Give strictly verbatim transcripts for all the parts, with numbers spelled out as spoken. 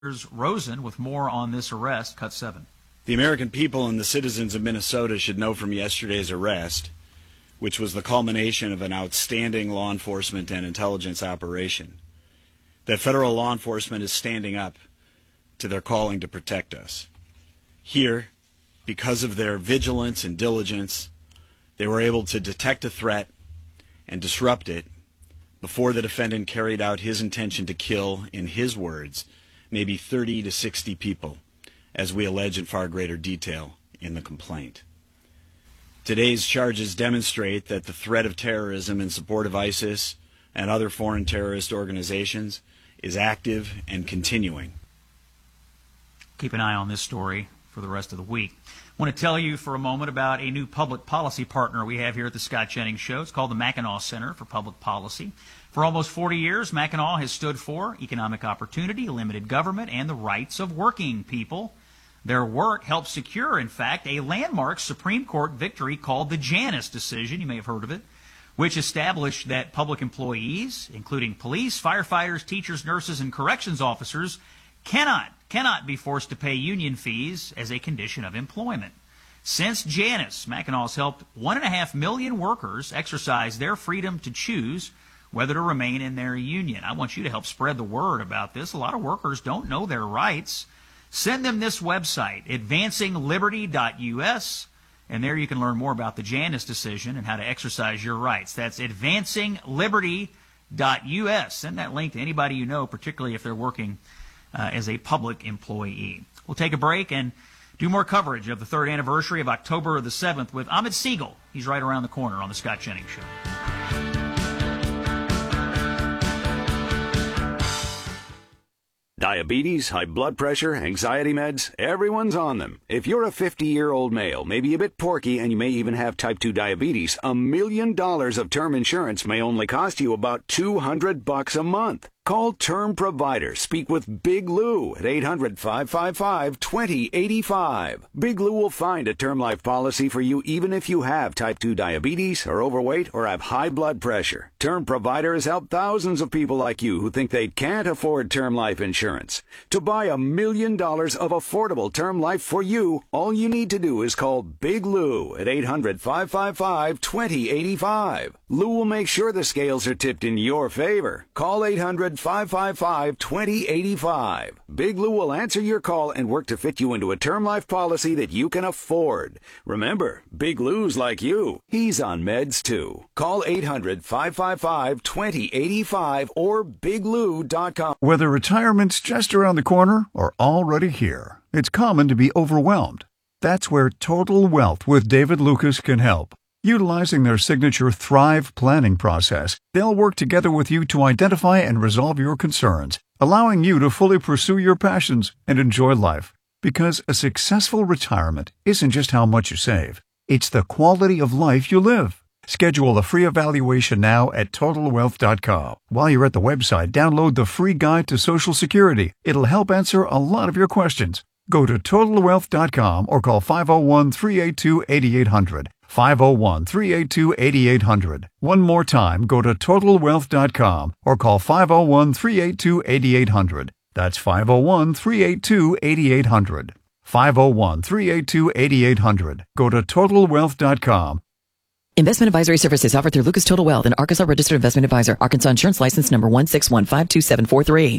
Here's Rosen with more on this arrest. Cut seven. The American people and the citizens of Minnesota should know from yesterday's arrest, which was the culmination of an outstanding law enforcement and intelligence operation, that federal law enforcement is standing up to their calling to protect us. Here, because of their vigilance and diligence, they were able to detect a threat and disrupt it before the defendant carried out his intention to kill, in his words, maybe thirty to sixty people, as we allege in far greater detail in the complaint. Today's charges demonstrate that the threat of terrorism in support of ISIS and other foreign terrorist organizations is active and continuing. Keep an eye on this story for the rest of the week. I want to tell you for a moment about a new public policy partner we have here at the Scott Jennings Show. It's called the Mackinac Center for Public Policy. For almost forty years, Mackinac has stood for economic opportunity, limited government, and the rights of working people. Their work helped secure, in fact, a landmark Supreme Court victory called the Janus decision, you may have heard of it, which established that public employees, including police, firefighters, teachers, nurses, and corrections officers, cannot, cannot be forced to pay union fees as a condition of employment. Since Janus, Mackinac has helped one and a half million workers exercise their freedom to choose whether to remain in their union. I want you to help spread the word about this. A lot of workers don't know their rights. Send them this website, advancing liberty dot U S, and there you can learn more about the Janus decision and how to exercise your rights. That's advancing liberty dot U S. Send that link to anybody you know, particularly if they're working uh, as a public employee. We'll take a break and do more coverage of the third anniversary of October the seventh with Ahmed Siegel. He's right around the corner on the Scott Jennings Show. Diabetes, high blood pressure, anxiety meds, everyone's on them. If you're a fifty-year-old male, maybe a bit porky, and you may even have type two diabetes, a million dollars of term insurance may only cost you about two hundred bucks a month. Call Term Provider. Speak with Big Lou at eight hundred, five five five, two zero eight five. Big Lou will find a term life policy for you even if you have type two diabetes, are overweight, or have high blood pressure. Term Provider has helped thousands of people like you who think they can't afford term life insurance. To buy a million dollars of affordable term life for you, all you need to do is call Big Lou at eight hundred, five five five, two zero eight five. Lou will make sure the scales are tipped in your favor. Call eight hundred, five five five, two zero eight five. Big Lou will answer your call and work to fit you into a term life policy that you can afford. Remember, Big Lou's like you. He's on meds too. Call eight hundred, five five five, two zero eight five or big lou dot com. Whether retirement's just around the corner or already here, it's common to be overwhelmed. That's where Total Wealth with David Lucas can help. Utilizing their signature Thrive planning process, they'll work together with you to identify and resolve your concerns, allowing you to fully pursue your passions and enjoy life. Because a successful retirement isn't just how much you save, it's the quality of life you live. Schedule a free evaluation now at total wealth dot com. While you're at the website, download the free guide to Social Security. It'll help answer a lot of your questions. Go to total wealth dot com or call five oh one, three eight two, eight eight hundred. five oh one, three eight two, eight eight hundred. One more time, go to total wealth dot com or call five oh one, three eight two, eight eight hundred. That's five oh one, three eight two, eight eight hundred. five oh one, three eight two, eight eight hundred. Go to total wealth dot com. Investment advisory services offered through Lucas Total Wealth, an Arkansas registered investment advisor. Arkansas Insurance License number one six one five two seven four three.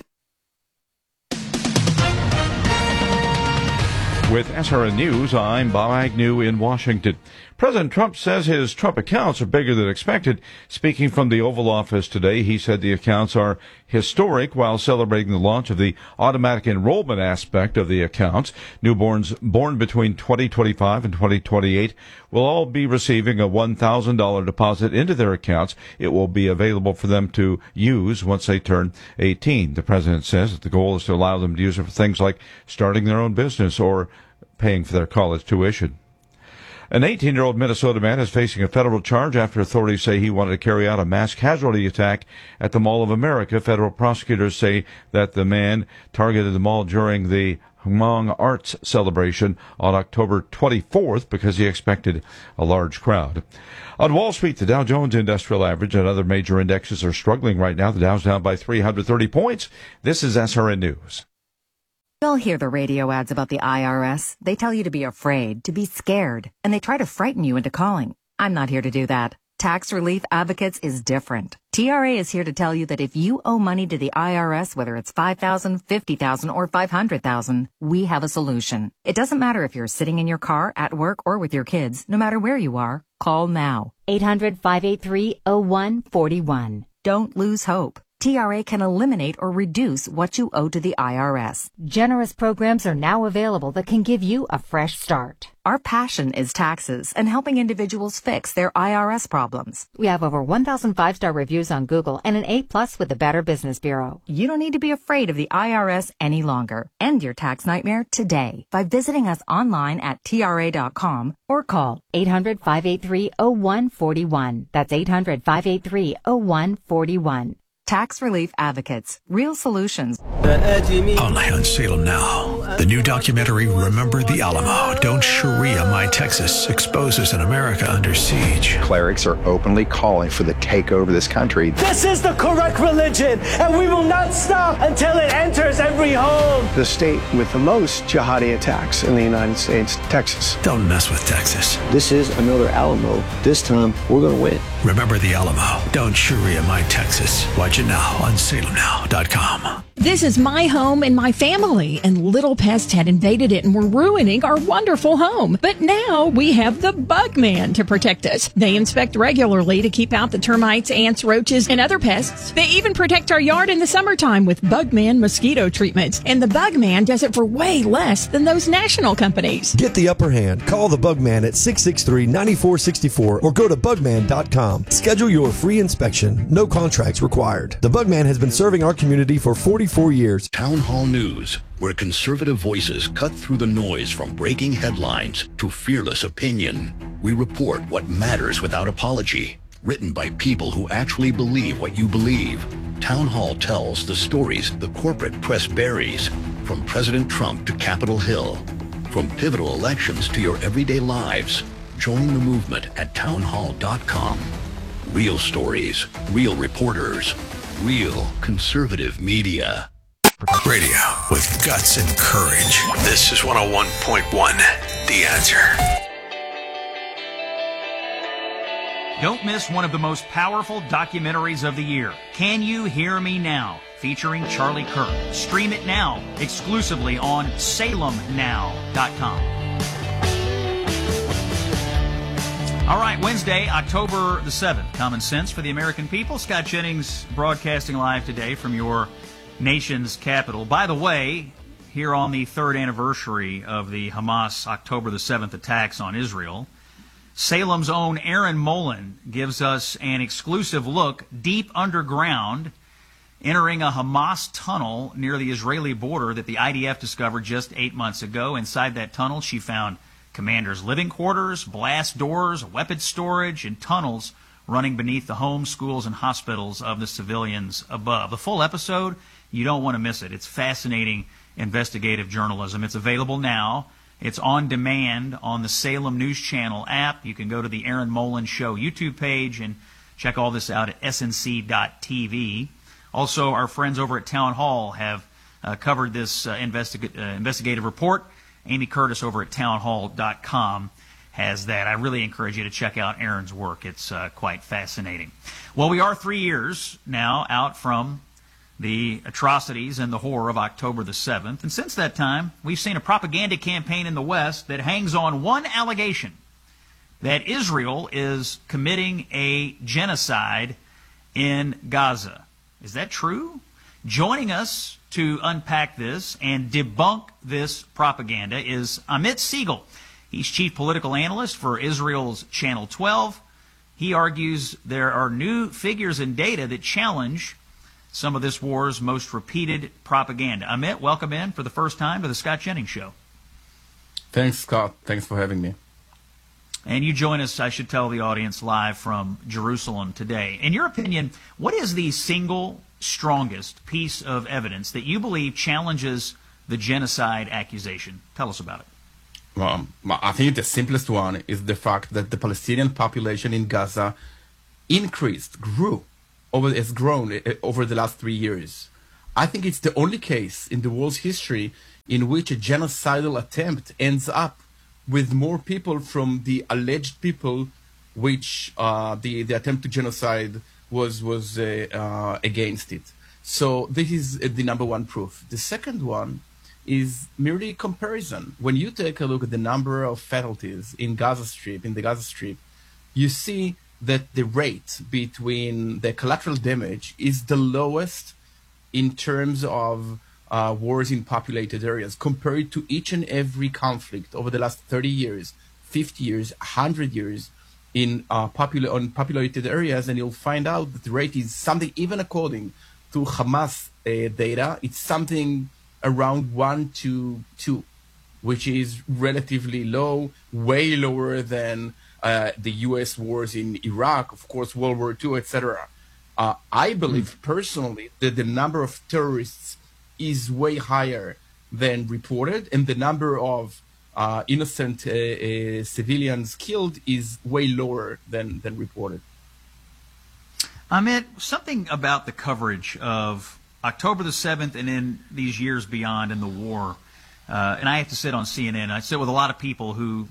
With S R N News, I'm Bob Agnew in Washington. President Trump says his Trump accounts are bigger than expected. Speaking from the Oval Office today, he said the accounts are historic while celebrating the launch of the automatic enrollment aspect of the accounts. Newborns born between twenty twenty-five and twenty twenty-eight will all be receiving a one thousand dollars deposit into their accounts. It will be available for them to use once they turn eighteen. The president says that the goal is to allow them to use it for things like starting their own business or paying for their college tuition. An eighteen-year-old Minnesota man is facing a federal charge after authorities say he wanted to carry out a mass casualty attack at the Mall of America. Federal prosecutors say that the man targeted the mall during the Hmong Arts celebration on October twenty-fourth because he expected a large crowd. On Wall Street, the Dow Jones Industrial Average and other major indexes are struggling right now. The Dow's down by three hundred thirty points. This is S R N News. You'll hear the radio ads about the I R S. They tell you to be afraid, to be scared, and they try to frighten you into calling. I'm not here to do that. Tax Relief Advocates is different. T R A is here to tell you that if you owe money to the I R S, whether it's five thousand dollars, fifty thousand dollars, or five hundred thousand dollars, we have a solution. It doesn't matter if you're sitting in your car, at work, or with your kids. No matter where you are, call now. eight hundred, five eight three, oh one four one. Don't lose hope. T R A can eliminate or reduce what you owe to the I R S. Generous programs are now available that can give you a fresh start. Our passion is taxes and helping individuals fix their I R S problems. We have over one thousand five-star reviews on Google and an A plus with the Better Business Bureau. You don't need to be afraid of the I R S any longer. End your tax nightmare today by visiting us online at T R A dot com or call eight hundred, five eight three, oh one four one. That's eight hundred, five eight three, oh one four one. Tax Relief Advocates. Real solutions. Only on Salem Now. The new documentary, Remember the Alamo. Don't Sharia My Texas, exposes an America under siege. Clerics are openly calling for the takeover of this country. This is the correct religion, and we will not stop until it enters every home. The state with the most jihadi attacks in the United States, Texas. Don't mess with Texas. This is another Alamo. This time, we're going to win. Remember the Alamo. Don't Sharia My Texas. Watch it now on Salem Now dot com. This is my home and my family, and little pests had invaded it and were ruining our wonderful home. But now we have the Bugman to protect us. They inspect regularly to keep out the termites, ants, roaches, and other pests. They even protect our yard in the summertime with Bugman mosquito treatments. And the Bugman does it for way less than those national companies. Get the upper hand. Call the Bugman at six six three, nine four six four or go to bugman dot com. Schedule your free inspection. No contracts required. The Bugman has been serving our community for forty-four years. Town Hall News, where conservative voices cut through the noise from breaking headlines to fearless opinion. We report what matters without apology. Written by people who actually believe what you believe. Town Hall tells the stories the corporate press buries, from President Trump to Capitol Hill. From pivotal elections to your everyday lives. Join the movement at town hall dot com. Real stories, real reporters, real conservative media. Radio with guts and courage. This is one oh one point one, The Answer. Don't miss one of the most powerful documentaries of the year, Can You Hear Me Now? Featuring Charlie Kirk. Stream it now, exclusively on salem now dot com. All right, Wednesday, October the seventh. Common Sense for the American people. Scott Jennings broadcasting live today from your nation's capital. By the way, here on the third anniversary of the Hamas October the seventh attacks on Israel, Salem's own Aaron Mullen gives us an exclusive look deep underground, entering a Hamas tunnel near the Israeli border that the I D F discovered just eight months ago. Inside that tunnel, she found commanders' living quarters, blast doors, weapons storage, and tunnels running beneath the homes, schools, and hospitals of the civilians above. The full episode, you don't want to miss it. It's fascinating investigative journalism. It's available now. It's on demand on the Salem News Channel app. You can go to the Aaron Mullen Show YouTube page and check all this out at S N C dot T V. Also, our friends over at Town Hall have uh, covered this uh, investiga- uh, investigative report. Amy Curtis over at town hall dot com has that. I really encourage you to check out Aaron's work. It's uh, quite fascinating. Well, we are three years now out from the atrocities and the horror of October the seventh. And since that time, we've seen a propaganda campaign in the West that hangs on one allegation, that Israel is committing a genocide in Gaza. Is that true? Joining us to unpack this and debunk this propaganda is Amit Siegel. He's chief political analyst for Israel's Channel twelve. He argues there are new figures and data that challenge some of this war's most repeated propaganda. Amit, welcome in for the first time to the Scott Jennings Show. Thanks, Scott. Thanks for having me. And you join us, I should tell the audience, live from Jerusalem today. In your opinion, what is the single strongest piece of evidence that you believe challenges the genocide accusation? Tell us about it. Well, I think the simplest one is the fact that the Palestinian population in Gaza increased, grew, over has grown over the last three years. I think it's the only case in the world's history in which a genocidal attempt ends up with more people from the alleged people which uh, the, the attempt to genocide was, was uh, uh, against it. So this is the number one proof. The second one is merely comparison. When you take a look at the number of fatalities in Gaza Strip, in the Gaza Strip, you see that the rate between the collateral damage is the lowest in terms of uh, wars in populated areas compared to each and every conflict over the last thirty years, fifty years, one hundred years in uh, popula- on populated areas, and you'll find out that the rate is something, even according to Hamas uh, data, it's something around one to two, which is relatively low, way lower than uh, the U S wars in Iraq, of course, World War Two, et cetera. Uh, I believe mm. personally that the number of terrorists is way higher than reported, and the number of uh, innocent uh, uh, civilians killed is way lower than, than reported. Amit, something about the coverage of October the seventh and then these years beyond in the war. Uh, and I have to sit on C N N. I sit with a lot of people who,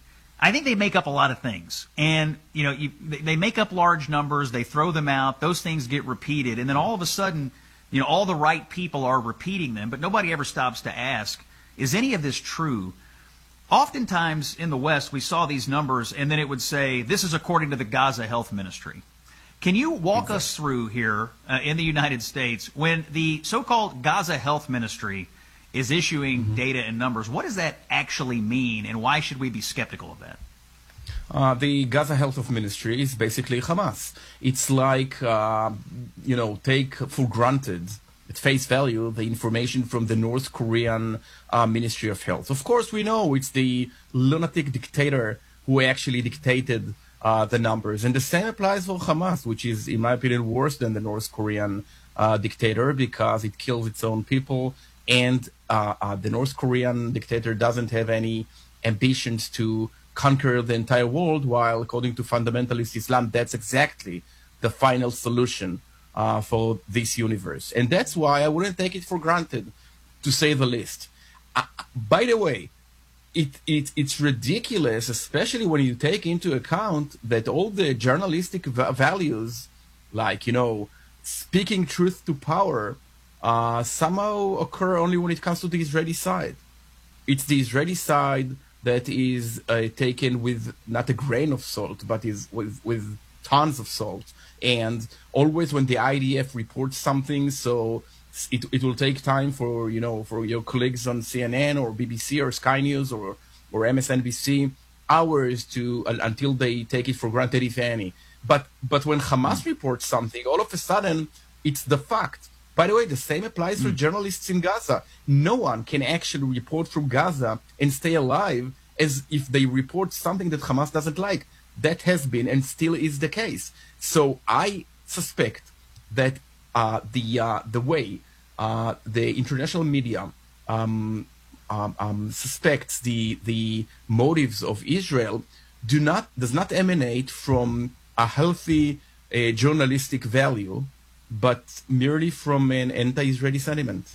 I think they make up a lot of things. And, you know, you, they, they make up large numbers, they throw them out, those things get repeated, and then all of a sudden, you know, all the right people are repeating them, but nobody ever stops to ask, is any of this true? Oftentimes in the West, we saw these numbers, and then it would say, this is according to the Gaza Health Ministry. Can you walk exactly. us through here uh, in the United States, when the so-called Gaza Health Ministry is issuing mm-hmm. data and numbers, what does that actually mean, and why should we be skeptical of that? Uh, the Gaza Health Ministry is basically Hamas. It's like, uh, you know, take for granted, at face value, the information from the North Korean uh, Ministry of Health. Of course, we know it's the lunatic dictator who actually dictated uh, the numbers. And the same applies for Hamas, which is, in my opinion, worse than the North Korean uh, dictator because it kills its own people. And uh, uh, the North Korean dictator doesn't have any ambitions to conquer the entire world, while according to fundamentalist Islam, that's exactly the final solution uh, for this universe. And that's why I wouldn't take it for granted, to say the least. Uh, by the way, it, it it's ridiculous, especially when you take into account that all the journalistic va- values, like, you know, speaking truth to power, uh, somehow occur only when it comes to the Israeli side. It's the Israeli side that is uh, taken with not a grain of salt, but is with, with tons of salt. And always when the I D F reports something, so it, it will take time for, you know, for your colleagues on C N N or B B C or Sky News or, or M S N B C, hours to uh, until they take it for granted, if any. But, but when Hamas reports something, all of a sudden, it's the fact. By the way, the same applies for journalists in Gaza. No one can actually report from Gaza and stay alive as if they report something that Hamas doesn't like. That has been and still is the case. So I suspect that uh, the uh, the way uh, the international media um, um, um, suspects the the motives of Israel do not does not emanate from a healthy uh, journalistic value, but merely from an anti-Israeli sentiment.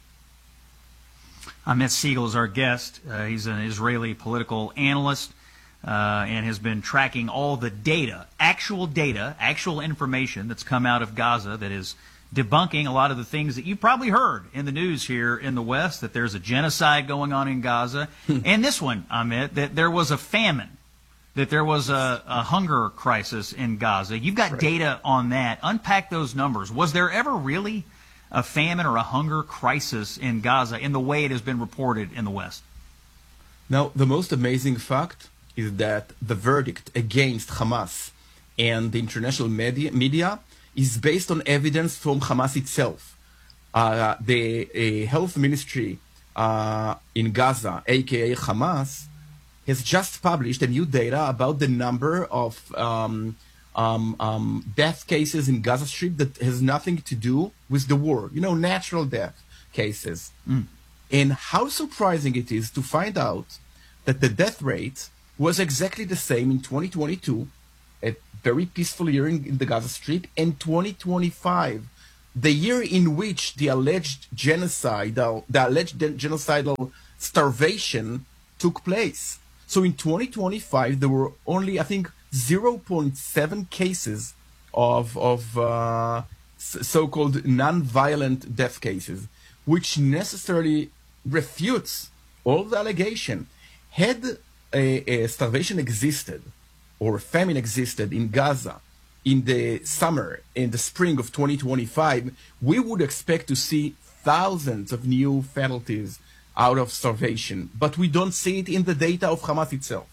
Amit Siegel is our guest. Uh, he's an Israeli political analyst uh, and has been tracking all the data, actual data, actual information that's come out of Gaza that is debunking a lot of the things that you probably heard in the news here in the West, that there's a genocide going on in Gaza. And this one, Amit, that there was a famine, that there was a, a hunger crisis in Gaza. You've got right. data on that. Unpack those numbers. Was there ever really a famine or a hunger crisis in Gaza in the way it has been reported in the West? Now, the most amazing fact is that the verdict against Hamas and the international media, media is based on evidence from Hamas itself. Uh, the uh, health ministry uh, in Gaza, aka Hamas, has just published a new data about the number of um, um, um, death cases in Gaza Strip that has nothing to do with the war, you know, natural death cases. Mm. And how surprising it is to find out that the death rate was exactly the same in twenty twenty-two, a very peaceful year in, in the Gaza Strip, and twenty twenty-five, the year in which the alleged genocidal, the alleged genocidal starvation took place. So in twenty twenty-five, there were only, I think, zero point seven cases of of uh, so-called non-violent death cases, which necessarily refutes all the allegation. Had a, a starvation existed or famine existed in Gaza in the summer, in the spring of twenty twenty-five, we would expect to see thousands of new fatalities out of starvation. But we don't see it in the data of Hamas itself.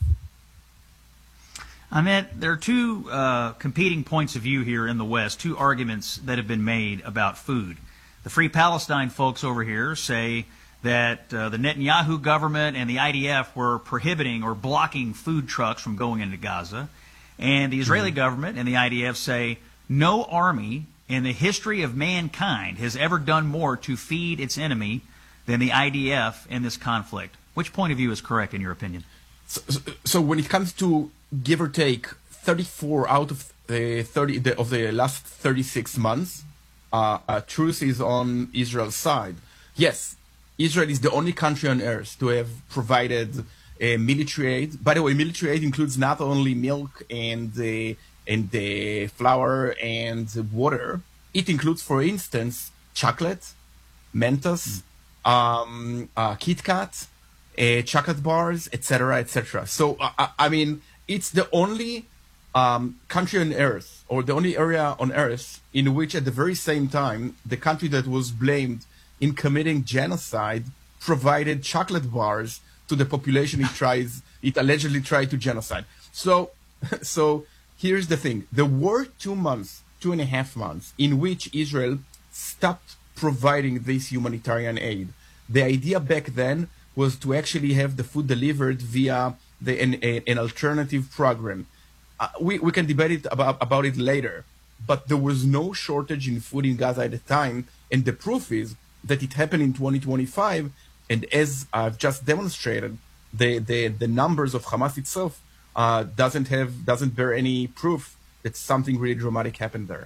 Amit, there are two uh, competing points of view here in the West, two arguments that have been made about food. The Free Palestine folks over here say that uh, the Netanyahu government and the I D F were prohibiting or blocking food trucks from going into Gaza. And the Israeli mm-hmm. government and the I D F say no army in the history of mankind has ever done more to feed its enemy than the I D F in this conflict. Which point of view is correct in your opinion? So, so when it comes to give or take thirty-four out of the thirty the, of the last thirty-six months, uh, uh, truth is on Israel's side. Yes, Israel is the only country on earth to have provided a military aid. By the way, military aid includes not only milk and the and the flour and the water. It includes, for instance, chocolate, Mentos, mm. um, uh, Kit Kat, uh, chocolate bars, et cetera, et cetera. So, uh, I mean, it's the only um, country on earth, or the only area on earth, in which at the very same time, the country that was blamed in committing genocide provided chocolate bars to the population it tries, it allegedly tried to genocide. So, so here's the thing. There were two months, two and a half months, in which Israel stopped providing this humanitarian aid. The idea back then was to actually have the food delivered via the, an, a, an alternative program. Uh, we, we can debate it about, about it later, but there was no shortage in food in Gaza at the time, and the proof is that it happened in twenty twenty-five, and as I've just demonstrated, the, the, the numbers of Hamas itself uh, doesn't have doesn't bear any proof that something really dramatic happened there.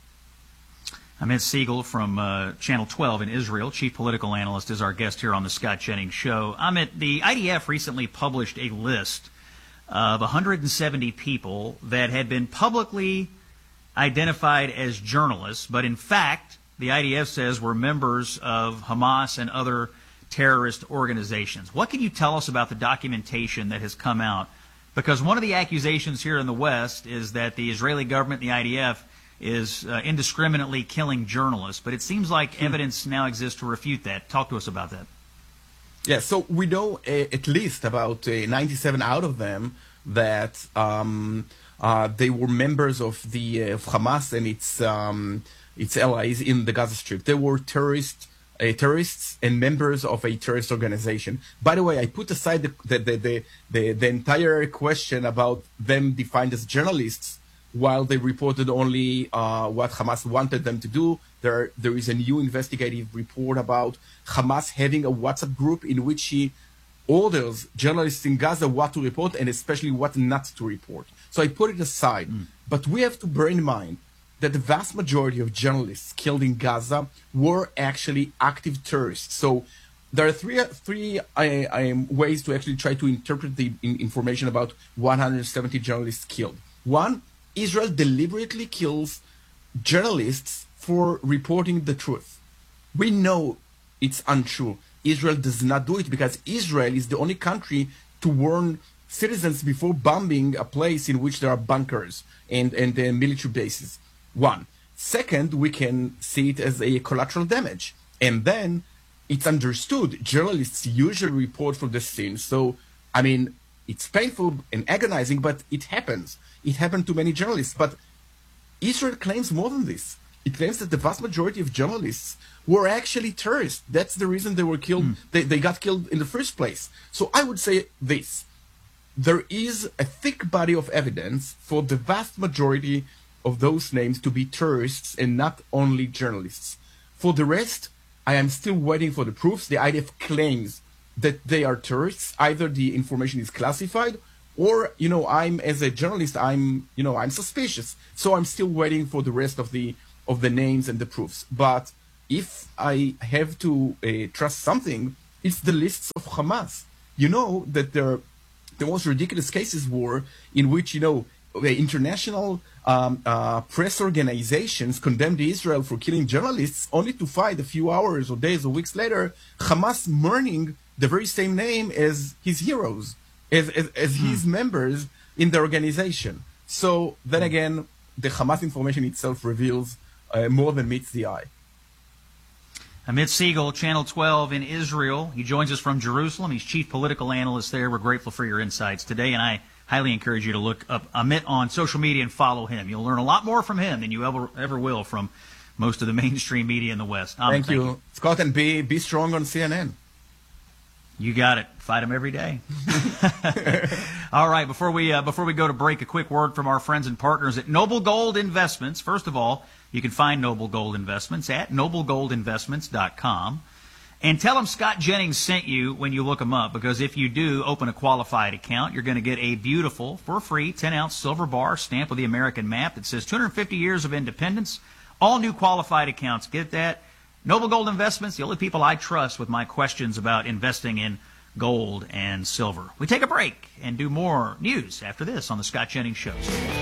Amit Siegel from uh, Channel twelve in Israel, chief political analyst, is our guest here on the Scott Jennings Show. Amit, the I D F recently published a list of one hundred seventy people that had been publicly identified as journalists, but in fact, the I D F says were members of Hamas and other terrorist organizations. What can you tell us about the documentation that has come out? Because one of the accusations here in the West is that the Israeli government, the I D F, is uh, indiscriminately killing journalists, but it seems like hmm. evidence now exists to refute that. Talk to us about that. Yeah, so we know uh, at least about uh, ninety-seven out of them that um, uh, they were members of the uh, of Hamas and its um, its allies in the Gaza Strip. They were terrorists, uh, terrorists and members of a terrorist organization. By the way, I put aside the the the, the, the, the entire question about them defined as journalists, while they reported only uh, what Hamas wanted them to do. There, there is a new investigative report about Hamas having a WhatsApp group in which he orders journalists in Gaza what to report and especially what not to report. So I put it aside. Mm. But we have to bear in mind that the vast majority of journalists killed in Gaza were actually active terrorists. So there are three three uh, um, ways to actually try to interpret the in- information about one hundred seventy journalists killed. One, Israel deliberately kills journalists for reporting the truth. We know it's untrue. Israel does not do it because Israel is the only country to warn citizens before bombing a place in which there are bunkers and, and uh, military bases. One. Second, we can see it as a collateral damage. And then it's understood. Journalists usually report from the scene. So, I mean, it's painful and agonizing, but it happens. It happened to many journalists. But Israel claims more than this. It claims that the vast majority of journalists were actually terrorists. That's the reason they were killed. Mm. They, they got killed in the first place. So I would say this. There is a thick body of evidence for the vast majority of those names to be terrorists and not only journalists. For the rest, I am still waiting for the proofs. The I D F claims that they are terrorists. Either the information is classified or, you know, I'm, as a journalist, I'm, you know, I'm suspicious. So I'm still waiting for the rest of the of the names and the proofs. But if I have to uh, trust something, it's the lists of Hamas. You know that there, the most ridiculous cases were in which, you know, the international um, uh, press organizations condemned Israel for killing journalists, only to find a few hours or days or weeks later Hamas mourning the very same name as his heroes, as, as, as hmm. his members in the organization. So then again, the Hamas information itself reveals uh, more than meets the eye. Amit Siegel, Channel twelve in Israel. He joins us from Jerusalem. He's chief political analyst there. We're grateful for your insights today, and I highly encourage you to look up Amit on social media and follow him. You'll learn a lot more from him than you ever ever will from most of the mainstream media in the West. Amit, thank, you. thank you, Scott, and be be strong on C N N. You got it. Fight them every day. All right. Before we uh, before we go to break, a quick word from our friends and partners at Noble Gold Investments. First of all, you can find Noble Gold Investments at noble gold investments dot com. And tell them Scott Jennings sent you when you look them up, because if you do open a qualified account, you're going to get a beautiful, for free, ten ounce silver bar stamped with the American map that says two hundred fifty years of independence. All new qualified accounts get that. Noble Gold Investments, the only people I trust with my questions about investing in gold and silver. We take a break and do more news after this on the Scott Jennings Show.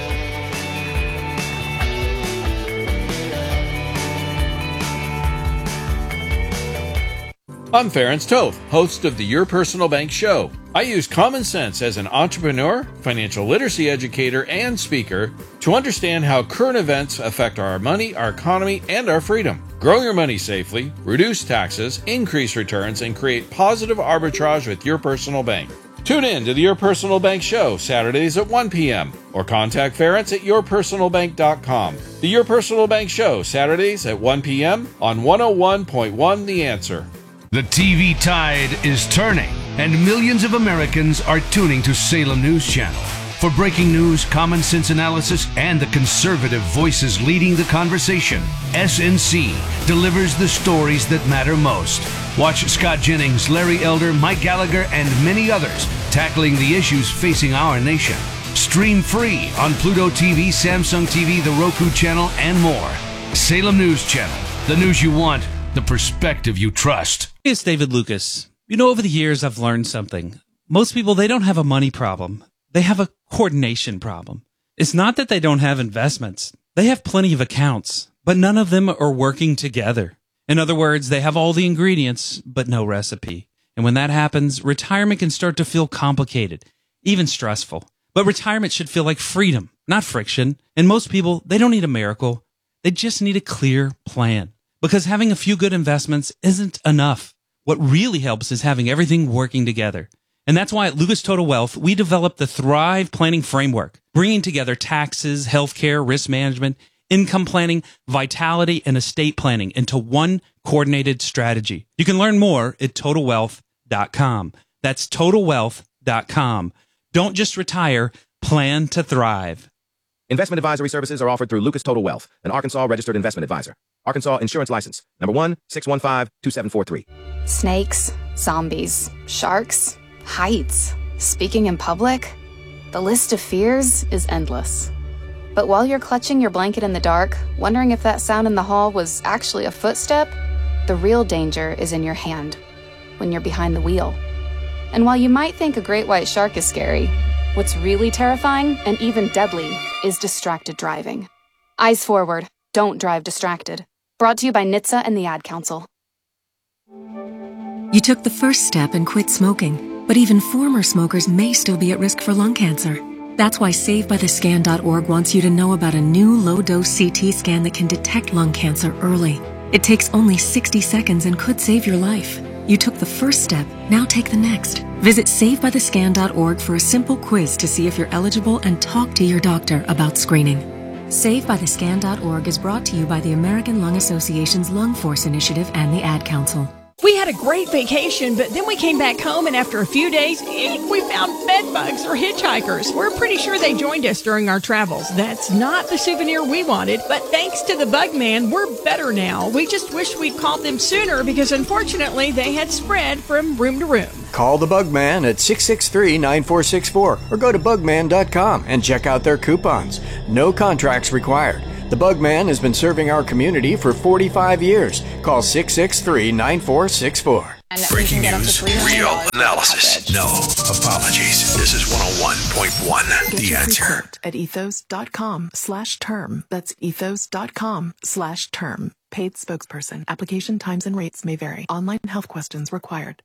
I'm Ferenc Tove, host of the Your Personal Bank Show. I use common sense as an entrepreneur, financial literacy educator, and speaker to understand how current events affect our money, our economy, and our freedom. Grow your money safely, reduce taxes, increase returns, and create positive arbitrage with Your Personal Bank. Tune in to the Your Personal Bank Show Saturdays at one p.m. or contact Ferenc at your personal bank dot com. The Your Personal Bank Show Saturdays at one p.m. on one oh one point one The Answer. The T V tide is turning, and millions of Americans are tuning to Salem News Channel. For breaking news, common sense analysis, and the conservative voices leading the conversation, S N C delivers the stories that matter most. Watch Scott Jennings, Larry Elder, Mike Gallagher, and many others tackling the issues facing our nation. Stream free on Pluto T V, Samsung T V, the Roku channel, and more. Salem News Channel, the news you want, the perspective you trust. It's David Lucas. You know, over the years, I've learned something. Most people, they don't have a money problem. They have a coordination problem. It's not that they don't have investments. They have plenty of accounts, but none of them are working together. In other words, they have all the ingredients, but no recipe. And when that happens, retirement can start to feel complicated, even stressful. But retirement should feel like freedom, not friction. And most people, they don't need a miracle. They just need a clear plan. Because having a few good investments isn't enough. What really helps is having everything working together. And that's why at Lucas Total Wealth, we developed the Thrive Planning Framework, bringing together taxes, healthcare, risk management, income planning, vitality, and estate planning into one coordinated strategy. You can learn more at total wealth dot com. That's total wealth dot com. Don't just retire, plan to thrive. Investment advisory services are offered through Lucas Total Wealth, an Arkansas registered investment advisor. Arkansas Insurance License, number one six one five two seven four three. Snakes, zombies, sharks, heights, speaking in public. The list of fears is endless. But while you're clutching your blanket in the dark, wondering if that sound in the hall was actually a footstep, the real danger is in your hand, when you're behind the wheel. And while you might think a great white shark is scary, what's really terrifying and even deadly is distracted driving. Eyes forward, don't drive distracted. Brought to you by N H T S A and the Ad Council. You took the first step and quit smoking, but even former smokers may still be at risk for lung cancer. That's why save by the scan dot org wants you to know about a new low-dose C T scan that can detect lung cancer early. It takes only sixty seconds and could save your life. You took the first step, now take the next. Visit save by the scan dot org for a simple quiz to see if you're eligible and talk to your doctor about screening. save by the scan dot org is brought to you by the American Lung Association's Lung Force Initiative and the Ad Council. We had a great vacation, but then we came back home, and after a few days, we found bedbugs or hitchhikers. We're pretty sure they joined us during our travels. That's not the souvenir we wanted, but thanks to the Bug Man, we're better now. We just wish we'd called them sooner because, unfortunately, they had spread from room to room. Call the Bug Man at six six three, nine four six four or go to bug man dot com and check out their coupons. No contracts required. The Bugman has been serving our community for forty-five years. Call six six three, nine four six four. Breaking news, real analysis, no apologies. This is one oh one point one, The Answer. At ethos.com slash term. That's ethos.com slash term. Paid spokesperson. Application times and rates may vary. Online health questions required.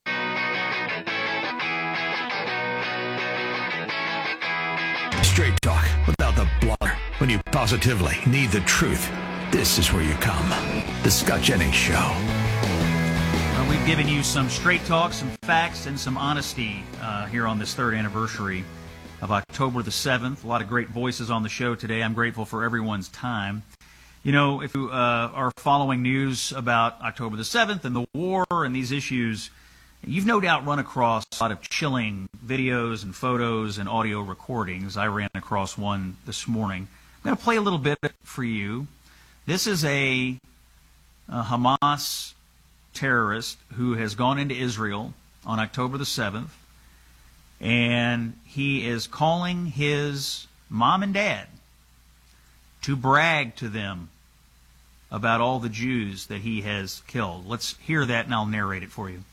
Straight talk without the blunder. When you positively need the truth, this is where you come. The Scott Jennings Show. Well, we've given you some straight talk, some facts, and some honesty uh, here on this third anniversary of October the seventh. A lot of great voices on the show today. I'm grateful for everyone's time. You know, if you uh, are following news about October the seventh and the war and these issues, you've no doubt run across a lot of chilling videos and photos and audio recordings. I ran across one this morning. I'm going to play a little bit for you. This is a, a Hamas terrorist who has gone into Israel on October the seventh, and he is calling his mom and dad to brag to them about all the Jews that he has killed. Let's hear that, and I'll narrate it for you.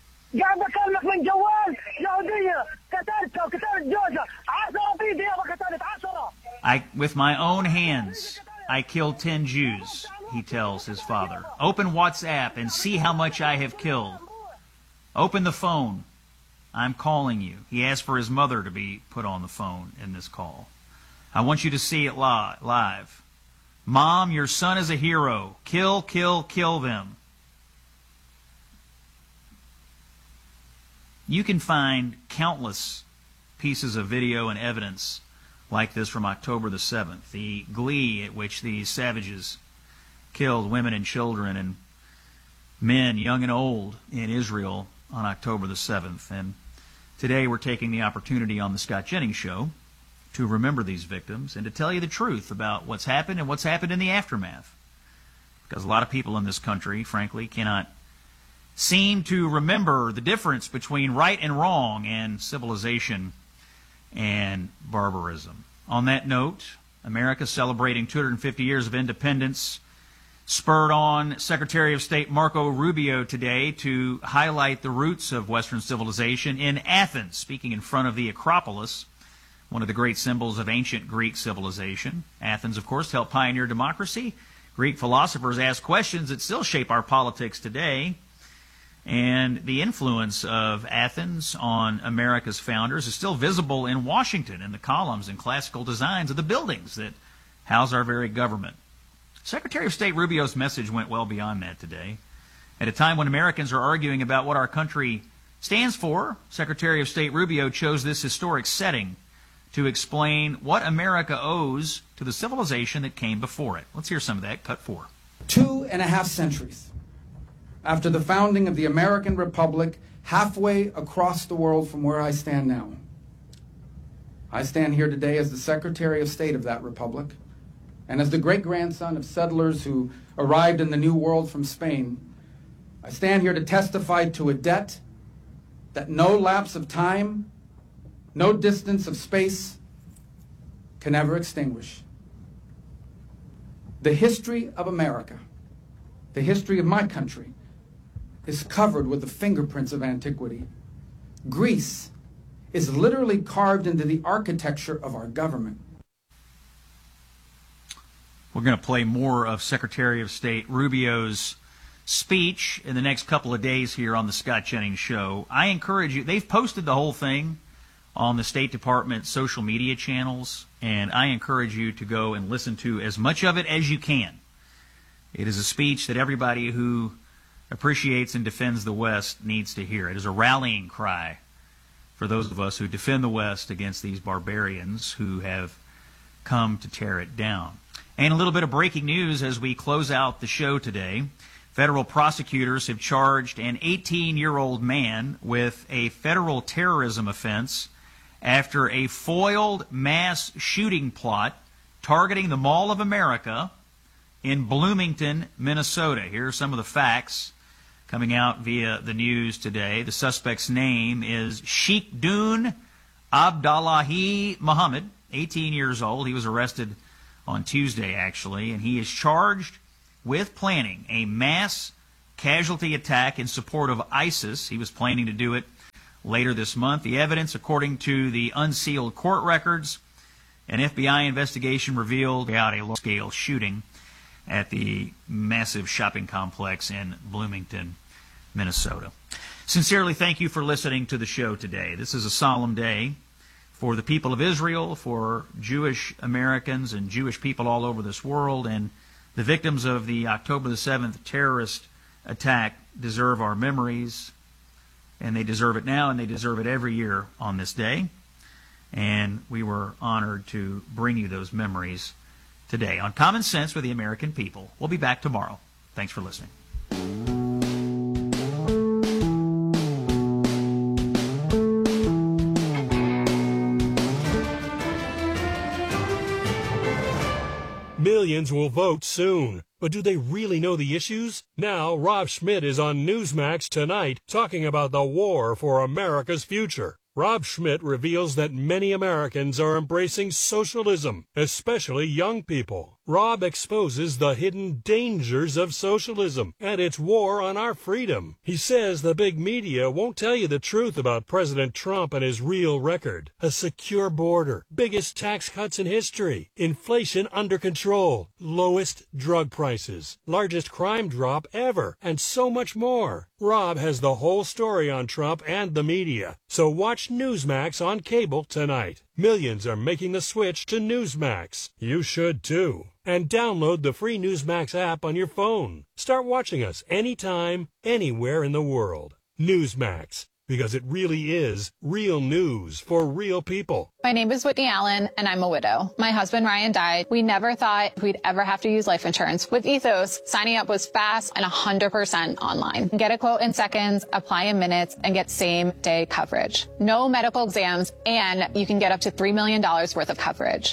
I, with my own hands, I killed ten Jews, he tells his father. Open WhatsApp and see how much I have killed. Open the phone. I'm calling you. He asked for his mother to be put on the phone in this call. I want you to see it li- live. Mom, your son is a hero. Kill, kill, kill them. You can find countless pieces of video and evidence like this from October the seventh. The glee at which these savages killed women and children and men, young and old, in Israel on October the seventh. And today we're taking the opportunity on the Scott Jennings Show to remember these victims and to tell you the truth about what's happened and what's happened in the aftermath. Because a lot of people in this country, frankly, cannot seem to remember the difference between right and wrong and civilization and barbarism. On that note, America celebrating two hundred fifty years of independence spurred on Secretary of State Marco Rubio today to highlight the roots of Western civilization in Athens, speaking in front of the Acropolis, one of the great symbols of ancient Greek civilization. Athens, of course, helped pioneer democracy. Greek philosophers asked questions that still shape our politics today. And the influence of Athens on America's founders is still visible in Washington in the columns and classical designs of the buildings that house our very government. Secretary of State Rubio's message went well beyond that today. At a time when Americans are arguing about what our country stands for, Secretary of State Rubio chose this historic setting to explain what America owes to the civilization that came before it. Let's hear some of that. Cut four. Two and a half centuries after the founding of the American Republic, halfway across the world from where I stand now. I stand here today as the Secretary of State of that republic, and as the great-grandson of settlers who arrived in the New World from Spain. I stand here to testify to a debt that no lapse of time, no distance of space can ever extinguish. The history of America, the history of my country, is covered with the fingerprints of antiquity. Greece is literally carved into the architecture of our government. We're going to play more of Secretary of State Rubio's speech in the next couple of days here on the Scott Jennings Show. I encourage you, they've posted the whole thing on the State Department social media channels, and I encourage you to go and listen to as much of it as you can. It is a speech that everybody who appreciates and defends the West needs to hear. It is a rallying cry for those of us who defend the West against these barbarians who have come to tear it down. And a little bit of breaking news as we close out the show today. Federal prosecutors have charged an eighteen-year-old man with a federal terrorism offense after a foiled mass shooting plot targeting the Mall of America in Bloomington, Minnesota. Here are some of the facts coming out via the news today. The suspect's name is Sheikhdun Abdullahi Muhammad, eighteen years old. He was arrested on Tuesday, actually, and he is charged with planning a mass casualty attack in support of ISIS. He was planning to do it later this month. The evidence, according to the unsealed court records, an F B I investigation revealed about a large-scale shooting at the massive shopping complex in Bloomington, Minnesota. Sincerely, thank you for listening to the show today. This is a solemn day for the people of Israel, for Jewish Americans and Jewish people all over this world, and the victims of the October the seventh terrorist attack deserve our memories, and they deserve it now, and they deserve it every year on this day. And we were honored to bring you those memories today on Common Sense with the American People. We'll be back tomorrow. Thanks for listening. Millions will vote soon. But do they really know the issues? Now, Rob Schmidt is on Newsmax tonight talking about the war for America's future. Rob Schmidt reveals that many Americans are embracing socialism, especially young people. Rob exposes the hidden dangers of socialism and its war on our freedom. He says the big media won't tell you the truth about President Trump and his real record. A secure border, biggest tax cuts in history, inflation under control, lowest drug prices, largest crime drop ever, and so much more. Rob has the whole story on Trump and the media. So watch Newsmax on cable tonight. Millions are making the switch to Newsmax. You should too. And download the free Newsmax app on your phone. Start watching us anytime, anywhere in the world. Newsmax, because it really is real news for real people. My name is Whitney Allen, and I'm a widow. My husband, Ryan, died. We never thought we'd ever have to use life insurance. With Ethos, signing up was fast and one hundred percent online. Get a quote in seconds, apply in minutes, and get same-day coverage. No medical exams, and you can get up to three million dollars worth of coverage.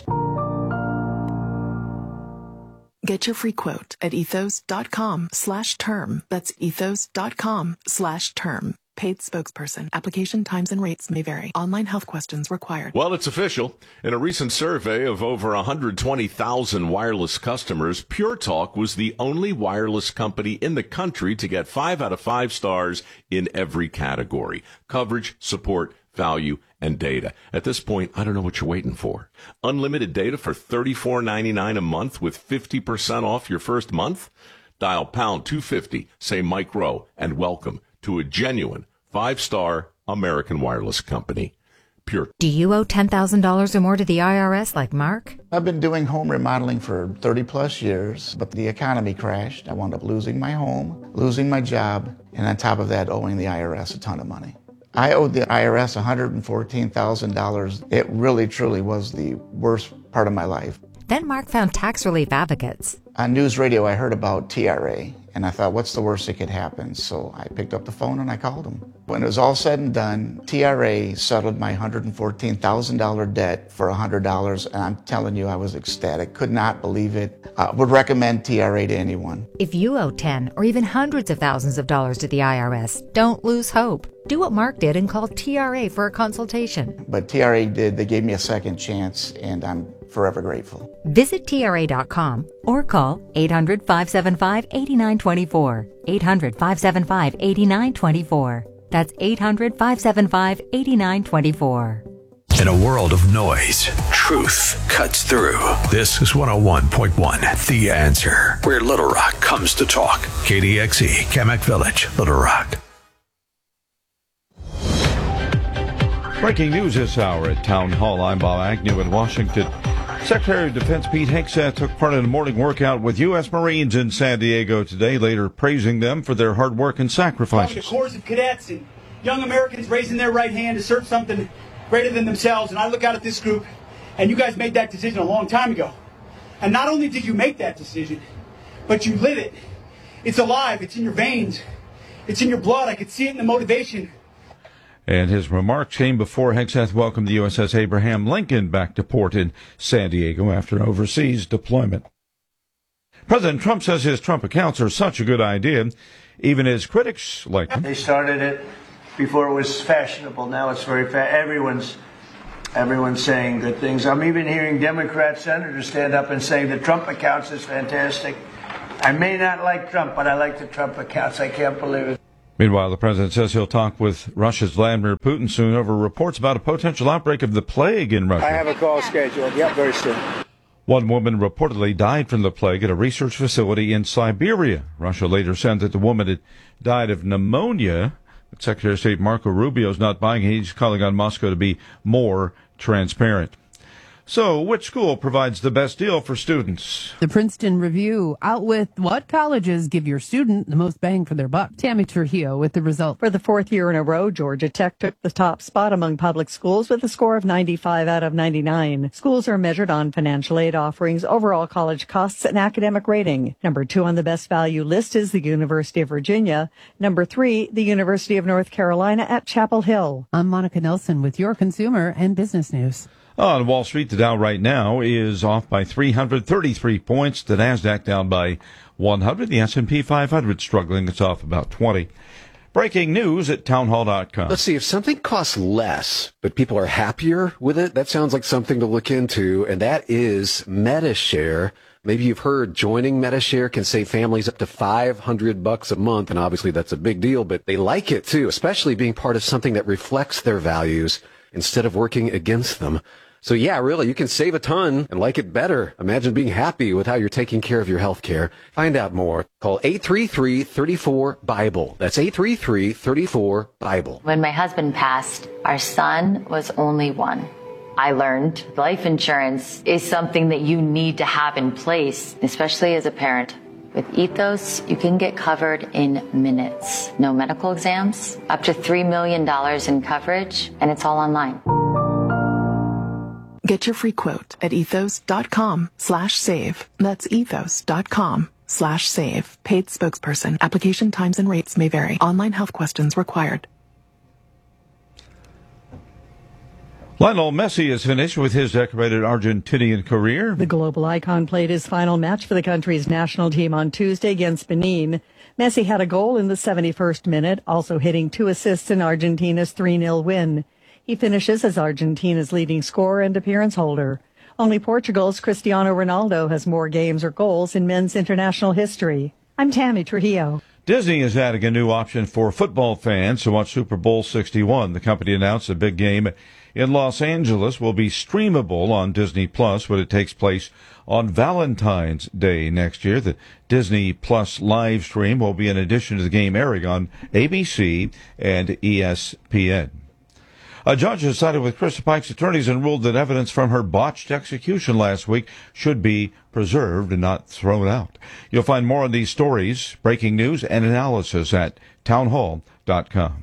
Get your free quote at ethos.com slash term. That's ethos.com slash term. Paid spokesperson. Application times and rates may vary. Online health questions required. Well, it's official. In a recent survey of over one hundred twenty thousand wireless customers, Pure Talk was the only wireless company in the country to get five out of five stars in every category: coverage, support, value, and data. At this point, I don't know what you're waiting for. Unlimited data for thirty-four ninety-nine a month with fifty percent off your first month? Dial pound two fifty, say Mike Rowe, and welcome to a genuine five-star American wireless company. Pure. Do you owe ten thousand dollars or more to the I R S like Mark? I've been doing home remodeling for thirty plus years, but the economy crashed. I wound up losing my home, losing my job, and on top of that, owing the I R S a ton of money. I owed the I R S one hundred fourteen thousand dollars. It really, truly was the worst part of my life. Then Mark found Tax Relief Advocates. On news radio, I heard about T R A, and I thought, what's the worst that could happen? So I picked up the phone and I called them. When it was all said and done, T R A settled my one hundred fourteen thousand dollars debt for one hundred dollars, and I'm telling you, I was ecstatic. Could not believe it. I would recommend T R A to anyone. If you owe ten or even hundreds of thousands of dollars to the I R S, don't lose hope. Do what Mark did and call T R A for a consultation. But T R A did. They gave me a second chance, and I'm forever grateful. Visit T R A dot com or call eight hundred, five seven five, eight nine two four. eight hundred, five seven five, eight nine two four. That's eight hundred, five seven five, eight nine two four. In a world of noise, truth cuts through. This is one oh one point one, The Answer, where Little Rock comes to talk. K D X E, Kamak Village, Little Rock. Breaking news this hour at Town Hall. I'm Bob Agnew in Washington. Secretary of Defense Pete Hegseth took part in a morning workout with U S Marines in San Diego today, later praising them for their hard work and sacrifices. The corps of cadets and young Americans raising their right hand to serve something greater than themselves. And I look out at this group, and you guys made that decision a long time ago. And not only did you make that decision, but you live it. It's alive. It's in your veins. It's in your blood. I could see it in the motivation. And his remarks came before Hegseth welcomed the U S S Abraham Lincoln back to port in San Diego after an overseas deployment. President Trump says his Trump accounts are such a good idea. Even his critics like them. They started it before it was fashionable. Now it's very fa- everyone's Everyone's saying good things. I'm even hearing Democrat senators stand up and say the Trump accounts is fantastic. I may not like Trump, but I like the Trump accounts. I can't believe it. Meanwhile, the president says he'll talk with Russia's Vladimir Putin soon over reports about a potential outbreak of the plague in Russia. I have a call scheduled. Yep, very soon. One woman reportedly died from the plague at a research facility in Siberia. Russia later said that the woman had died of pneumonia. But Secretary of State Marco Rubio is not buying it. He's calling on Moscow to be more transparent. So, which school provides the best deal for students? The Princeton Review out with what colleges give your student the most bang for their buck. Tammy Trujillo with the result. For the fourth year in a row, Georgia Tech took the top spot among public schools with a score of ninety-five out of ninety-nine. Schools are measured on financial aid offerings, overall college costs, and academic rating. Number two on the best value list is the University of Virginia. Number three, the University of North Carolina at Chapel Hill. I'm Monica Nelson with your consumer and business news. On Wall Street, the Dow right now is off by three hundred thirty-three points. The Nasdaq down by one hundred. The S and P five hundred struggling. It's off about twenty. Breaking news at townhall dot com. Let's see, if something costs less, but people are happier with it, that sounds like something to look into, and that is MediShare. Maybe you've heard joining MediShare can save families up to five hundred bucks a month, and obviously that's a big deal, but they like it too, especially being part of something that reflects their values instead of working against them. So yeah, really, you can save a ton and like it better. Imagine being happy with how you're taking care of your health care. Find out more. Call eight three three, three four, BIBLE. That's eight three three, three four, BIBLE. When my husband passed, our son was only one. I learned life insurance is something that you need to have in place, especially as a parent. With Ethos, you can get covered in minutes. No medical exams, up to three million dollars in coverage, and it's all online. Get your free quote at ethos.com slash save. That's ethos.com slash save. Paid spokesperson. Application times and rates may vary. Online health questions required. Lionel Messi is finished with his decorated Argentinian career. The global icon played his final match for the country's national team on Tuesday against Benin. Messi had a goal in the seventy-first minute, also hitting two assists in Argentina's three nil win. He finishes as Argentina's leading scorer and appearance holder. Only Portugal's Cristiano Ronaldo has more games or goals in men's international history. I'm Tammy Trujillo. Disney is adding a new option for football fans to watch Super Bowl sixty-one. The company announced a big game in Los Angeles will be streamable on Disney Plus when it takes place on Valentine's Day next year. The Disney Plus live stream will be in addition to the game airing on A B C and E S P N. A judge has sided with Krista Pike's attorneys and ruled that evidence from her botched execution last week should be preserved and not thrown out. You'll find more on these stories, breaking news, and analysis at townhall dot com.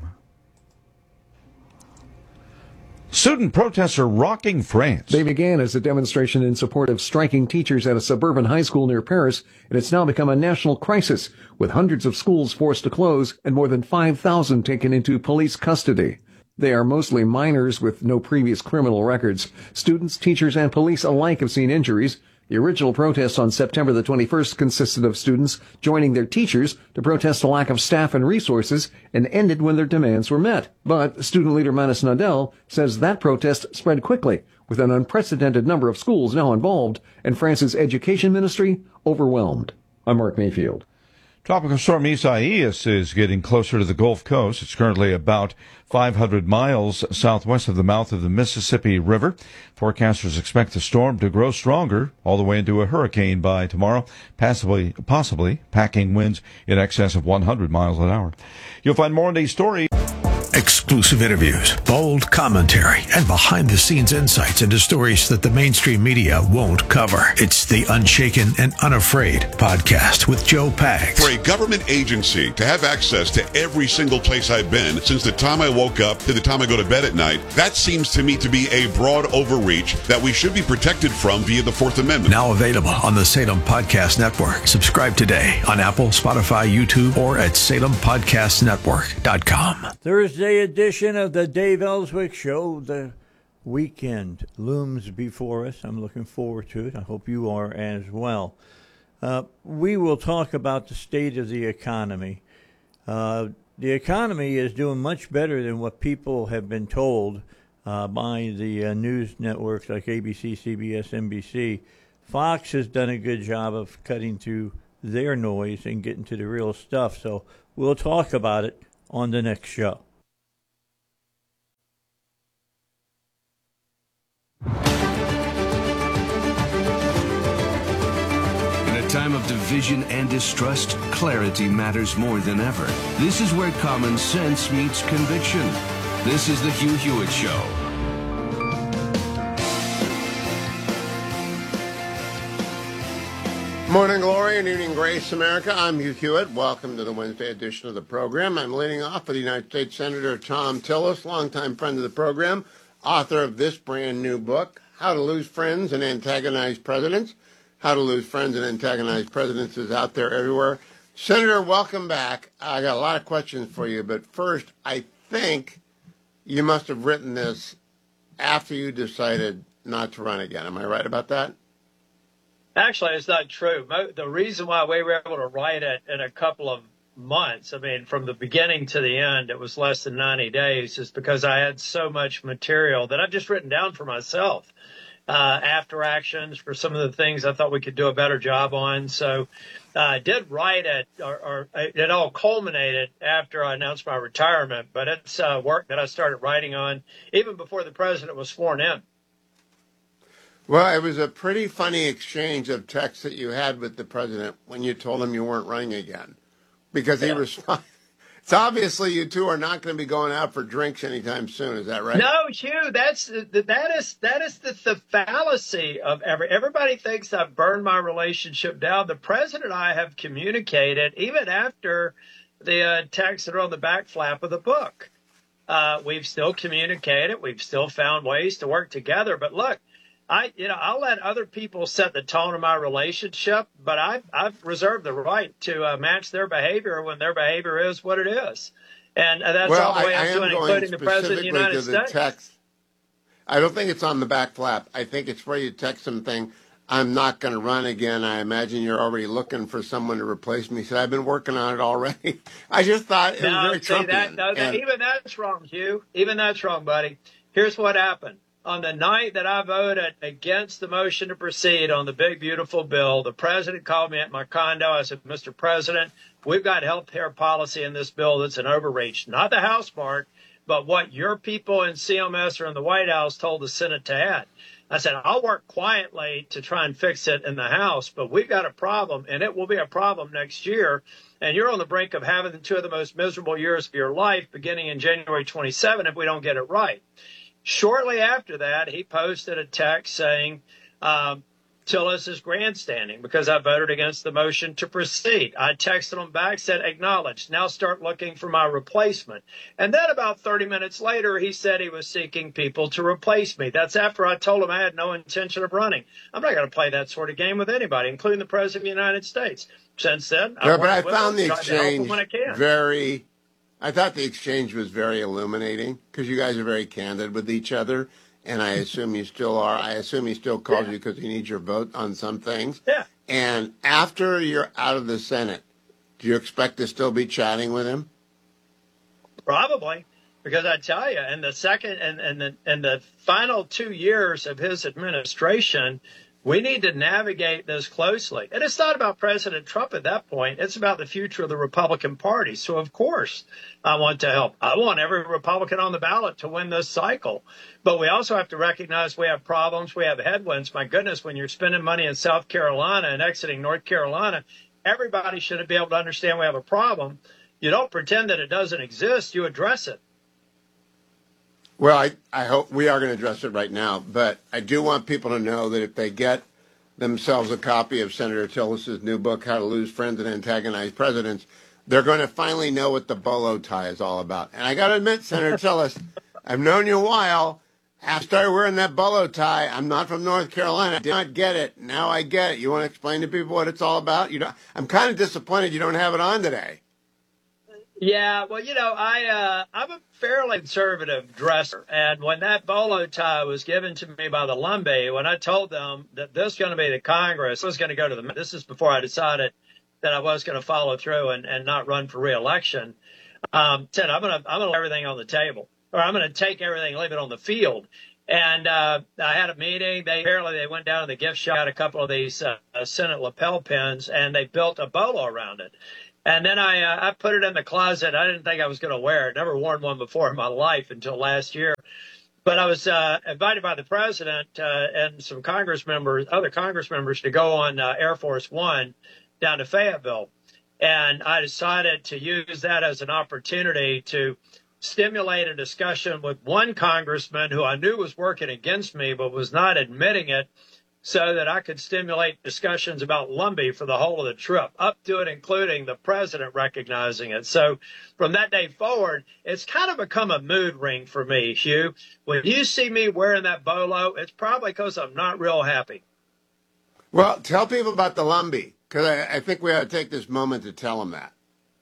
Student protests are rocking France. They began as a demonstration in support of striking teachers at a suburban high school near Paris, and it's now become a national crisis, with hundreds of schools forced to close and more than five thousand taken into police custody. They are mostly minors with no previous criminal records. Students, teachers, and police alike have seen injuries. The original protest on September the twenty-first consisted of students joining their teachers to protest a lack of staff and resources and ended when their demands were met. But student leader Manus Nadel says that protest spread quickly, with an unprecedented number of schools now involved and France's education ministry overwhelmed. I'm Mark Mayfield. Tropical storm Isaias is getting closer to the Gulf Coast. It's currently about five hundred miles southwest of the mouth of the Mississippi River. Forecasters expect the storm to grow stronger all the way into a hurricane by tomorrow, possibly, possibly packing winds in excess of one hundred miles an hour. You'll find more on these stories. Exclusive interviews, bold commentary, and behind-the-scenes insights into stories that the mainstream media won't cover. It's the Unshaken and Unafraid podcast with Joe Pags. For a government agency to have access to every single place I've been since the time I woke up to the time I go to bed at night, that seems to me to be a broad overreach that we should be protected from via the Fourth Amendment. Now available on the Salem Podcast Network. Subscribe today on Apple, Spotify, YouTube, or at salem podcast network dot com. Thursday edition of the Dave Ellswick Show. The weekend looms before us. I'm looking forward to it. I hope you are as well. Uh, we will talk about the state of the economy. Uh, the economy is doing much better than what people have been told uh, by the uh, news networks like A B C, C B S, N B C. Fox has done a good job of cutting through their noise and getting to the real stuff. So we'll talk about it on the next show. In a time of division and distrust, clarity matters more than ever. This is where common sense meets conviction. This is the Hugh Hewitt Show. Morning glory and evening grace, America. I'm Hugh Hewitt. Welcome to the Wednesday edition of the program. I'm leading off with United States Senator Thom Tillis, longtime friend of the program, author of this brand new book, How to Lose Friends and Antagonize Presidents. How to Lose Friends and Antagonize Presidents is out there everywhere. Senator, welcome back. I got a lot of questions for you, but first, I think you must have written this after you decided not to run again. Am I right about that? Actually, it's not true. The reason why we were able to write it in a couple of months, I mean, from the beginning to the end, it was less than ninety days, is because I had so much material that I've just written down for myself. Uh, after actions for some of the things I thought we could do a better job on. So uh, I did write it, or, or it all culminated after I announced my retirement, but it's uh, work that I started writing on even before the president was sworn in. Well, it was a pretty funny exchange of texts that you had with the president when you told him you weren't running again, because he yeah. responded. It's obviously you two are not going to be going out for drinks anytime soon. Is that right? No, Hugh, that's that is that is the, the fallacy of every. Everybody thinks I've burned my relationship down. The president and I have communicated even after the uh, texts that are on the back flap of the book. Uh, we've still communicated. We've still found ways to work together. But look, I you know I'll let other people set the tone of my relationship, but I've I've reserved the right to uh, match their behavior when their behavior is what it is, and uh, that's well, all the way I, I'm I doing, including the president of the United the States. Text. I don't think it's on the back flap. I think it's where you text something. I'm not going to run again. I imagine you're already looking for someone to replace me. So I've been working on it already. I just thought it no, was very see, Trumpian. That, no, and, even that's wrong, Hugh. Even that's wrong, buddy. Here's what happened. On the night that I voted against the motion to proceed on the big, beautiful bill, the president called me at my condo. I said, Mister President, we've got health care policy in this bill that's an overreach. Not the House part, but what your people in C M S or in the White House told the Senate to add. I said, I'll work quietly to try and fix it in the House, but we've got a problem, and it will be a problem next year. And you're on the brink of having two of the most miserable years of your life beginning in January twenty-seventh if we don't get it right. Shortly after that, he posted a text saying, um, Tillis is grandstanding because I voted against the motion to proceed. I texted him back, said, acknowledged. Now start looking for my replacement. And then about thirty minutes later, he said he was seeking people to replace me. That's after I told him I had no intention of running. I'm not going to play that sort of game with anybody, including the President of the United States. Since then, yeah, I but I with found him, the exchange when I can. very... I thought the exchange was very illuminating because you guys are very candid with each other, and I assume you still are. I assume he still calls yeah. you because he needs your vote on some things. Yeah. And after you're out of the Senate, do you expect to still be chatting with him? Probably, because I tell you, in the second and and the and the final two years of his administration, we need to navigate this closely. And it's not about President Trump at that point. It's about the future of the Republican Party. So, of course, I want to help. I want every Republican on the ballot to win this cycle. But we also have to recognize we have problems. We have headwinds. My goodness, when you're spending money in South Carolina and exiting North Carolina, everybody should be able to understand we have a problem. You don't pretend that it doesn't exist. You address it. Well, I, I hope we are going to address it right now, but I do want people to know that if they get themselves a copy of Senator Tillis's new book, How to Lose Friends and Antagonize Presidents, they're going to finally know what the bolo tie is all about. And I got to admit, Senator Tillis, I've known you a while. After I started wearing that bolo tie, I'm not from North Carolina. I did not get it. Now I get it. You want to explain to people what it's all about? You don't, I'm kind of disappointed you don't have it on today. Yeah, well, you know, I, uh, I'm a fairly conservative dresser. And when that bolo tie was given to me by the Lumbee, when I told them that this was going to be the Congress, I was going to go to the, this is before I decided that I was going to follow through and, and not run for reelection, um, said, I'm going to, I'm going to lay everything on the table. or I'm going to take everything and leave it on the field. And uh, I had a meeting. They apparently they went down to the gift shop, got a couple of these uh, Senate lapel pins, and they built a bolo around it. And then I uh, I put it in the closet. I didn't think I was going to wear it. Never worn one before in my life until last year. But I was uh, invited by the president uh, and some Congress members, other Congress members, to go on uh, Air Force One down to Fayetteville. And I decided to use that as an opportunity to stimulate a discussion with one congressman who I knew was working against me but was not admitting it, so that I could stimulate discussions about Lumbee for the whole of the trip, up to it including the president recognizing it. So from that day forward, it's kind of become a mood ring for me, Hugh. When you see me wearing that bolo, it's probably because I'm not real happy. Well, tell people about the Lumbee, because I, I think we ought to take this moment to tell them that.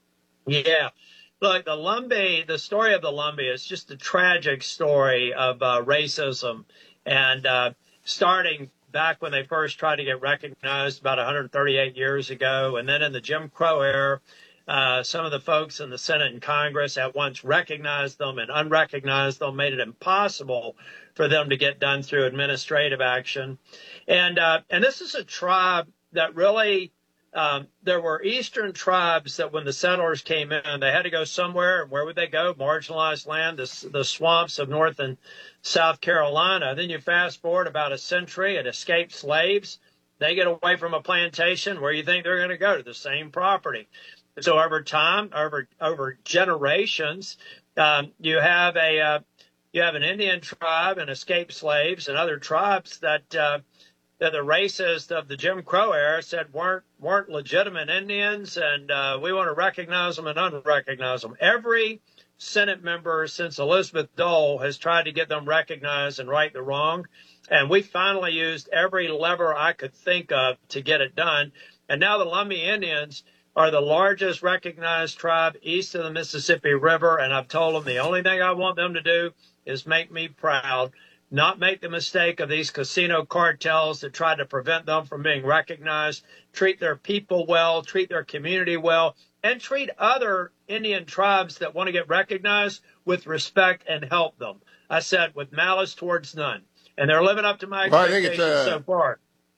Yeah. Look, the Lumbee, the story of the Lumbee is just a tragic story of uh, racism, and uh, starting back when they first tried to get recognized about one hundred thirty-eight years ago, and then in the Jim Crow era, uh, some of the folks in the Senate and Congress at once recognized them and unrecognized them, made it impossible for them to get done through administrative action. And uh, and this is a tribe that really Um, there were eastern tribes that when the settlers came in, they had to go somewhere. And where would they go? Marginalized land, the, the swamps of North and South Carolina. Then you fast forward about a century and escaped slaves. They get away from a plantation. Where you think they're going to go? To the same property. So over time, over over generations, um, you have a uh, you have an Indian tribe and escaped slaves and other tribes that uh, that the racists of the Jim Crow era said weren't weren't legitimate Indians, and uh, we want to recognize them and unrecognize them. Every Senate member since Elizabeth Dole has tried to get them recognized and right the wrong, and we finally used every lever I could think of to get it done. And now the Lumbee Indians are the largest recognized tribe east of the Mississippi River, and I've told them the only thing I want them to do is make me proud. Not make the mistake of these casino cartels that try to prevent them from being recognized, treat their people well, treat their community well, and treat other Indian tribes that want to get recognized with respect and help them. I said with malice towards none. And they're living up to my well, expectations I think it's a, so far.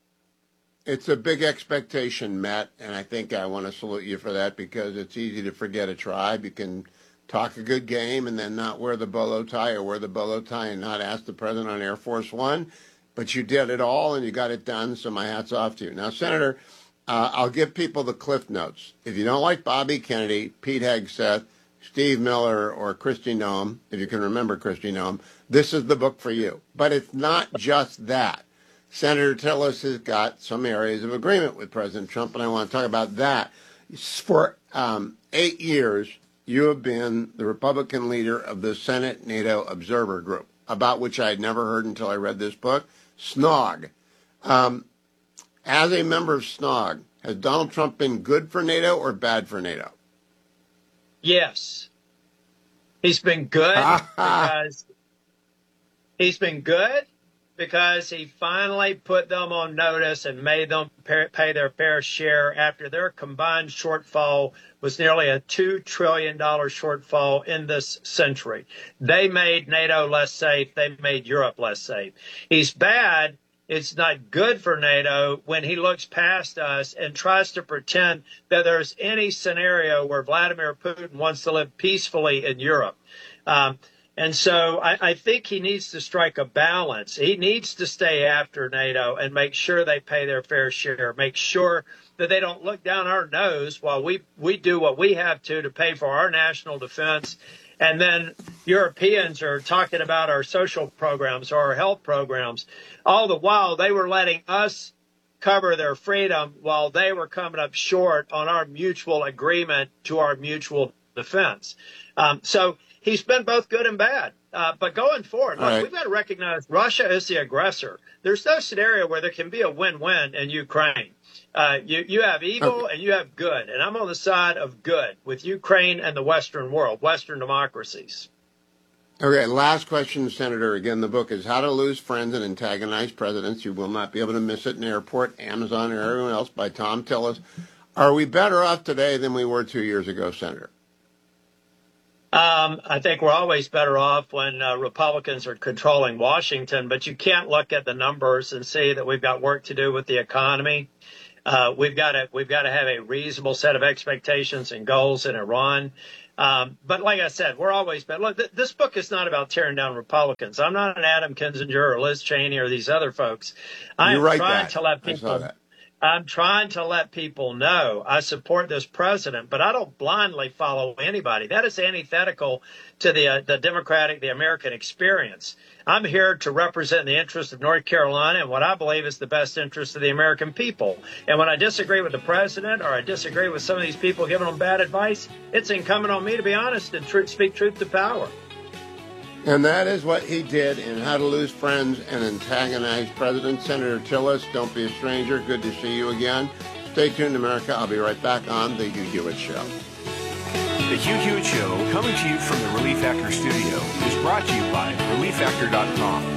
It's a big expectation, Matt, and I think I want to salute you for that, because it's easy to forget a tribe. You can talk a good game and then not wear the bolo tie, or wear the bolo tie and not ask the president on Air Force One. But you did it all and you got it done, so my hat's off to you. Now, Senator, uh, I'll give people the Cliff Notes. If you don't like Bobby Kennedy, Pete Hegseth, Steve Miller, or Kristi Noem, if you can remember Kristi Noem, this is the book for you. But it's not just that. Senator Tillis has got some areas of agreement with President Trump, and I want to talk about that. For um, eight years, you have been the Republican leader of the Senate NATO Observer Group, about which I had never heard until I read this book, S N O G. Um, as a member of S N O G, has Donald Trump been good for NATO or bad for NATO? Yes. He's been good because he's been good because he finally put them on notice and made them pay their fair share after their combined shortfall was nearly a two trillion dollars shortfall in this century. They made NATO less safe. They made Europe less safe. He's bad. It's not good for NATO when he looks past us and tries to pretend that there's any scenario where Vladimir Putin wants to live peacefully in Europe. Um, And so I, I think he needs to strike a balance. He needs to stay after NATO and make sure they pay their fair share, make sure that they don't look down our nose while we, we do what we have to to pay for our national defense. And then Europeans are talking about our social programs or our health programs. All the while, they were letting us cover their freedom while they were coming up short on our mutual agreement to our mutual defense. Um, so he's been both good and bad. Uh, but going forward, look, right. We've got to recognize Russia is the aggressor. There's no scenario where there can be a win-win in Ukraine. Uh, you, you have evil okay. and you have good. And I'm on the side of good with Ukraine and the Western world, Western democracies. Okay, last question, Senator. Again, the book is How to Lose Friends and Antagonize Presidents. You will not be able to miss it in the airport, Amazon, or everyone else, by Tom Tillis. Are we better off today than we were two years ago, Senator? Um, I think we're always better off when uh, Republicans are controlling Washington, but you can't look at the numbers and see that we've got work to do with the economy. Uh, we've got to we've got to have a reasonable set of expectations and goals in Iran. Um, but like I said, we're always better. Look, th- this book is not about tearing down Republicans. I'm not an Adam Kinzinger or Liz Cheney or these other folks. I'm You're right trying that. to let I people. saw that. I'm trying to let people know I support this president, but I don't blindly follow anybody. That is antithetical to the uh, the Democratic, the American experience. I'm here to represent the interests of North Carolina and what I believe is the best interest of the American people. And when I disagree with the president or I disagree with some of these people giving them bad advice, it's incumbent on me to be honest and tr- speak truth to power. And that is what he did in How to Lose Friends and Antagonize President. Senator Tillis, don't be a stranger. Good to see you again. Stay tuned, America. I'll be right back on The Hugh Hewitt Show. The Hugh Hewitt Show, coming to you from the Relief Factor studio, is brought to you by relief factor dot com.